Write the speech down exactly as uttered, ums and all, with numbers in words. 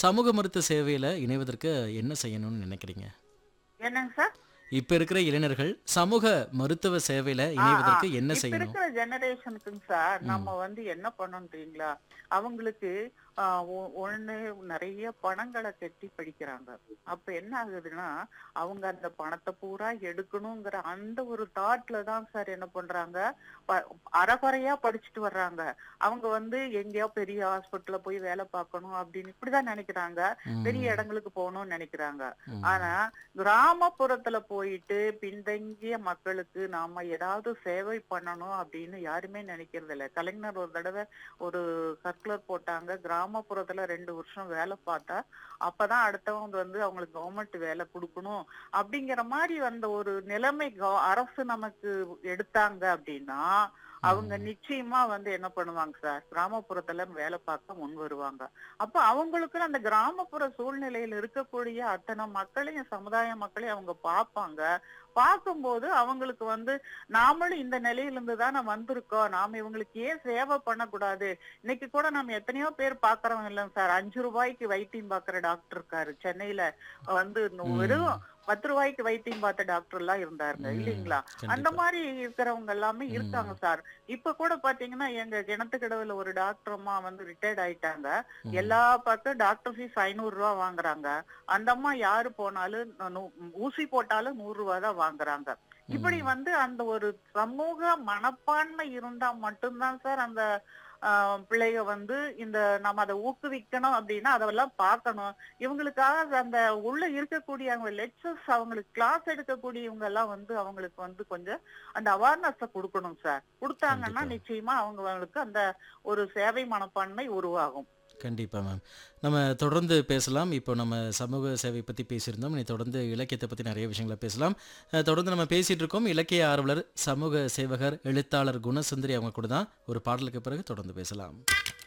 சமூக மருத்துவ சேவையில இணைவதற்கு என்ன செய்யணும்னு நினைக்கிறீங்க? என்னங்க சார்? இப்ப இருக்கிற இளைஞர்கள் சமூக மருத்துவ சேவையில ஆ, ஆ. இணைவதற்கு என்ன இப்ப செய்யணும்? இருக்கிற ஜெனரேஷனுக்குங்க சார், ம். நம்ம வந்து என்ன பண்ணணும் தெரியுங்களா? அவங்களுக்கு ஆ ஒ ஒண்ணு நெறைய பணங்கள கட்டி படிக்கிறாங்க. அப்ப என்ன ஆகுதுன்னா, அவங்க அந்த பணத்த பூரா எடுக்கணுங்கிற அந்த ஒரு தாட்ல தான் சார் என்ன பண்றாங்க, ப அரைகுறையா படிச்சுட்டு வர்றாங்க. அவங்க வந்து எங்கேயோ பெரிய ஹாஸ்பிட்டல்ல போய் வேலை பார்க்கணும் அப்படின்னு இப்படிதான் நெனைக்கிறாங்க. பெரிய ம். இடங்களுக்கு போகணும்னு நெனைக்கிறாங்க. ஆனா, ம். கிராமப்புறத்துல போயிட்டு பின்தங்கிய மக்களுக்கு நாம ஏதாவது சேவை பண்ணணும் அப்படின்னு யாருமே நினைக்கிறது இல்ல. கலைஞர் ஒரு தடவை ஒரு சர்க்குலர் போட்டாங்க. கிராமப்புறத்துல ரெண்டு வருஷம் வேலை பார்த்தா, அப்பதான் அடுத்தவங்க வந்து அவங்களுக்கு கவர்மெண்ட் வேலை குடுக்கணும். அப்படிங்கிற மாரி அந்த ஒரு நிலைமை க அரசு நமக்கு எடுத்தாங்க அப்படின்னா, அவங்க ம். நிச்சயமா வந்து என்ன பண்ணுவாங்க சார், கிராமப்புறத்துல வேலை பார்க்க முன் வருவாங்க. அப்ப அவங்களுக்குன்னு அந்த கிராமப்புற சூழ்நிலையில இருக்கக்கூடிய அத்தனை மக்களையும், சமுதாய மக்களையும் அவங்க பார்ப்பாங்க. பார்க்கும்போது அவங்களுக்கு வந்து நாமளும் இந்த நிலையிலிருந்து தானே வந்திருக்கோம். நாம இவங்களுக்கு ஏன் சேவை பண்ணக்கூடாது? இன்னைக்கு கூட நம்ம எத்தனையோ பேர் பார்க்கிறோம் இல்லைங்க சார். அஞ்சு ரூபாய்க்கு வைத்தியம் பார்க்கிற டாக்டர் இருக்காரு. சென்னையில வந்து வெறும் ம். பத்து ரூபாய்க்கு வைத்தியம் பார்த்த டாக்டர் எல்லாம் இருந்தாருங்க ம். இல்லைங்களா? அந்த கண்டிப்பா. மாரி இருக்கிறவங்க எல்லாமே இருக்காங்க ம். சார். இப்ப கூட பாத்தீங்கன்னா எங்க கிணத்துக்கடவுல ஒரு டாக்டர் அம்மா வந்து ரிட்டையர்ட் ஆயிட்டாங்க. ம். எல்லா பக்கம் டாக்டர் ஃபீஸ் ஐநூறு ரூபாய் வாங்குறாங்க. அந்த அம்மா யாரு போனாலும் நு- நு- ஊசி போட்டாலும் நூறு ரூபாய் தான் வாங்குறாங்க. இப்படி ம். வந்து அந்த ஒரு சமூக மனப்பான்மை இருந்தா மட்டும்தான் சார் அந்த ஆஹ், பிள்ளைக வந்து இந்த நம்ம அதை ஊக்குவிக்கணும் அப்படின்னா அதெல்லாம் பார்க்கணும். இவங்களுக்காக அந்த உள்ள இருக்கக்கூடிய அவங்க லெக்சர்ஸ் அவங்களுக்கு கிளாஸ் எடுக்கக்கூடியவங்க எல்லாம் வந்து அவங்களுக்கு வந்து கொஞ்சம் அந்த அவேர்னஸ் கொடுக்கணும் சார். கொடுத்தாங்கன்னா கண்டிப்பா. நிச்சயமா அவங்களுக்கு அந்த ஒரு சேவை மனப்பான்மை உருவாகும். கண்டிப்பா மேம். நம்ம தொடர்ந்து பேசலாம். இப்போ நம்ம சமூக சேவை பத்தி பேசியிருந்தோம். இனி தொடர்ந்து இலக்கியத்த பத்தி நெறைய விஷயங்கள பேசலாம். அ தொடர்ந்து நம்ம பேசிட்டு இருக்கோம். இலக்கிய ஆர்வலர், சமூக சேவகர், எழுத்தாளர் குணசுந்தரி அவங்க கூட தான். ஒரு பாடலுக்கு பிறகு தொடர்ந்து பேசலாம்.